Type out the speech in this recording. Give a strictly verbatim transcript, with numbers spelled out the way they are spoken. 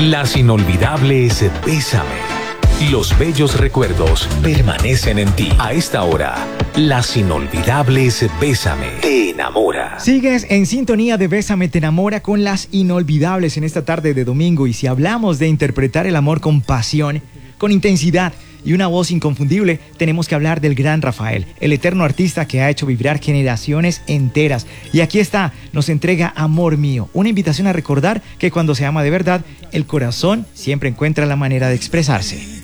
Las inolvidables Bésame. Los bellos recuerdos permanecen en ti. A esta hora, las inolvidables Bésame te enamora. Sigues en sintonía de Bésame te enamora con las inolvidables en esta tarde de domingo. Y si hablamos de interpretar el amor con pasión, con intensidad y una voz inconfundible, tenemos que hablar del gran Rafael, el eterno artista que ha hecho vibrar generaciones enteras. Y aquí está, nos entrega Amor Mío, una invitación a recordar que cuando se ama de verdad, el corazón siempre encuentra la manera de expresarse.